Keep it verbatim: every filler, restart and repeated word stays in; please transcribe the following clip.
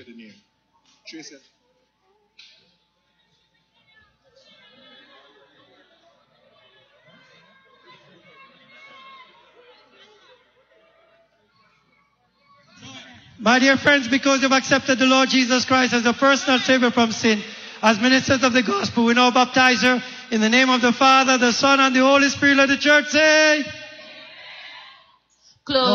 tweede neer. Trace it. My dear friends, because you've accepted the Lord Jesus Christ as your personal Savior from sin, as ministers of the gospel, we now baptize you in the name of the Father, the Son, and the Holy Spirit. Let the church say... Close.